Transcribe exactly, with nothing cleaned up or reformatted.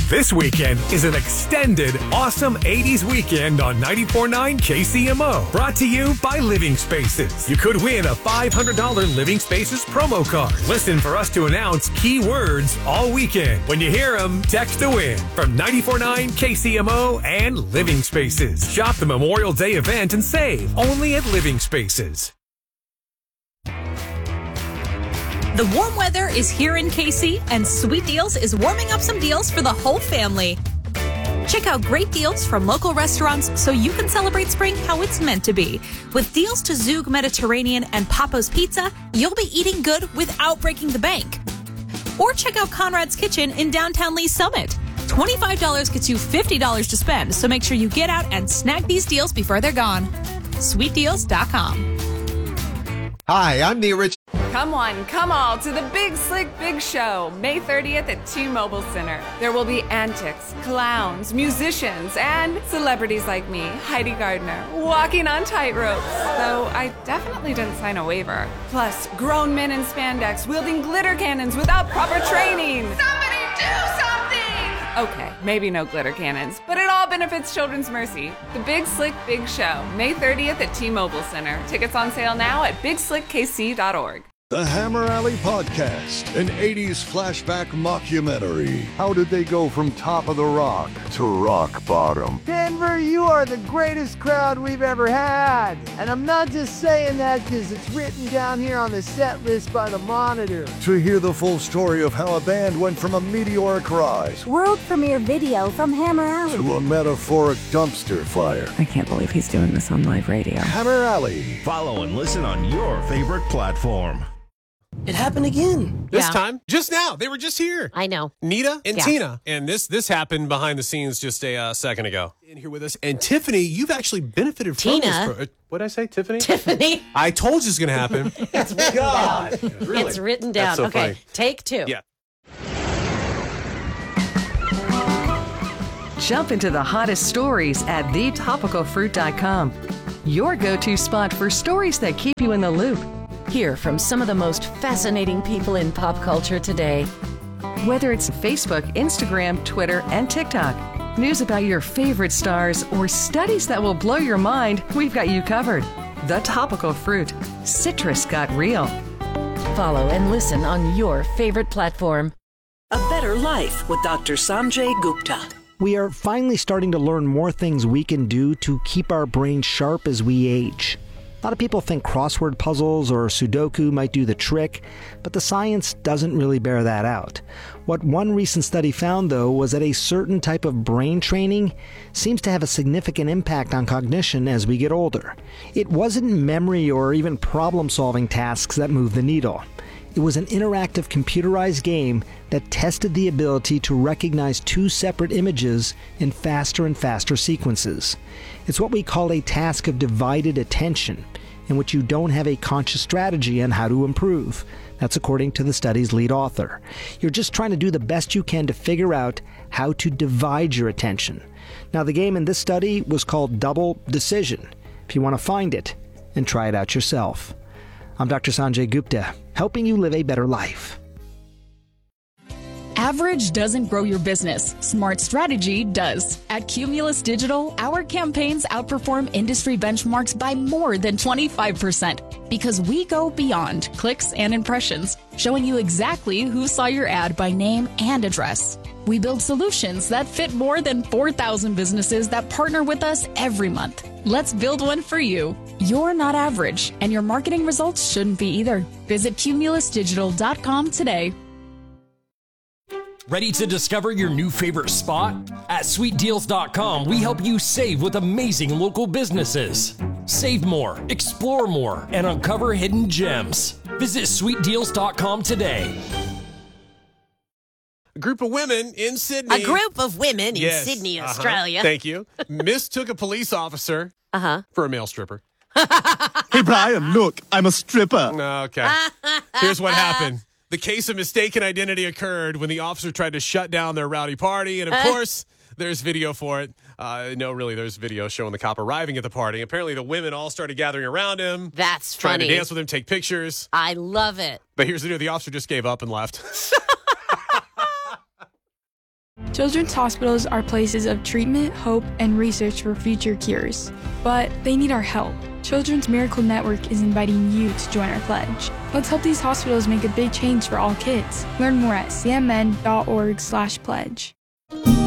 This weekend is an extended, awesome eighties weekend on ninety-four point nine K C M O. Brought to you by Living Spaces. You could win a five hundred dollars Living Spaces promo card. Listen for us to announce key words all weekend. When you hear them, text to win from ninety-four point nine K C M O and Living Spaces. Shop the Memorial Day event and save only at Living Spaces. The warm weather is here in K C, and Sweet Deals is warming up some deals for the whole family. Check out great deals from local restaurants so you can celebrate spring how it's meant to be. With deals to Zug Mediterranean and Papa's Pizza, you'll be eating good without breaking the bank. Or check out Conrad's Kitchen in downtown Lee Summit. twenty-five dollars gets you fifty dollars to spend, so make sure you get out and snag these deals before they're gone. sweet deals dot com. Hi, I'm the original. Come on, come all to the Big Slick Big Show, May thirtieth at T-Mobile Center. There will be antics, clowns, musicians, and celebrities like me, Heidi Gardner, walking on tightropes. Though I definitely didn't sign a waiver. Plus, grown men in spandex wielding glitter cannons without proper training. Somebody do something! Okay, maybe no glitter cannons, but it all benefits Children's Mercy. The Big Slick Big Show, May thirtieth at T-Mobile Center. Tickets on sale now at big slick k c dot org. The Hammer Alley Podcast, an eighties flashback mockumentary. How did they go from top of the rock to rock bottom? Denver, you are the greatest crowd we've ever had. And I'm not just saying that because it's written down here on the set list by the Monitor. To hear the full story of how a band went from a meteoric rise world premiere video from Hammer Alley to a metaphoric dumpster fire. I can't believe he's doing this on live radio. Hammer Alley. Follow and listen on your favorite platform. It happened again. This yeah. time, just now. They were just here. I know. Nita and yeah. Tina. And this this happened behind the scenes just a uh, second ago. In here with us. And Tiffany, you've actually benefited from Tina. this. Pro- what did I say, Tiffany? Tiffany. I told you it's going to happen. It's written God. down. Really? It's written down. So okay, funny. take two. Yeah. Jump into the hottest stories at the topical fruit dot com. Your go-to spot for stories that keep you in the loop. Hear from some of the most fascinating people in pop culture today. Whether it's Facebook, Instagram, Twitter, and TikTok, news about your favorite stars, or studies that will blow your mind, we've got you covered. The Topical Fruit. Citrus got real. Follow and listen on your favorite platform. A Better Life with Doctor Sanjay Gupta. We are finally starting to learn more things we can do to keep our brains sharp as we age. A lot of people think crossword puzzles or Sudoku might do the trick, but the science doesn't really bear that out. What one recent study found, though, was that a certain type of brain training seems to have a significant impact on cognition as we get older. It wasn't memory or even problem-solving tasks that moved the needle. It was an interactive computerized game that tested the ability to recognize two separate images in faster and faster sequences. It's what we call a task of divided attention, in which you don't have a conscious strategy on how to improve. That's according to the study's lead author. You're just trying to do the best you can to figure out how to divide your attention. Now, the game in this study was called Double Decision. If you want to find it and try it out yourself. I'm Doctor Sanjay Gupta, helping you live a better life. Average doesn't grow your business. Smart strategy does. At Cumulus Digital, our campaigns outperform industry benchmarks by more than twenty-five percent because we go beyond clicks and impressions, showing you exactly who saw your ad by name and address. We build solutions that fit more than four thousand businesses that partner with us every month. Let's build one for you. You're not average, and your marketing results shouldn't be either. Visit cumulus digital dot com today. Ready to discover your new favorite spot? At sweet deals dot com, we help you save with amazing local businesses. Save more, explore more, and uncover hidden gems. Visit sweet deals dot com today. A group of women in Sydney. A group of women in yes, Sydney, uh-huh. Australia. Thank you. Mistook a police officer uh-huh. for a male stripper. Hey, Brian, look, I'm a stripper. Okay. Here's what happened. The case of mistaken identity occurred when the officer tried to shut down their rowdy party. And, of uh. course, there's video for it. Uh, no, really, there's video showing the cop arriving at the party. Apparently, the women all started gathering around him. That's trying funny. to dance with him, take pictures. I love it. But here's the deal. The officer just gave up and left. Children's hospitals are places of treatment, hope, and research for future cures. But they need our help. Children's Miracle Network is inviting you to join our pledge. Let's help these hospitals make a big change for all kids. Learn more at c m n dot org slash pledge.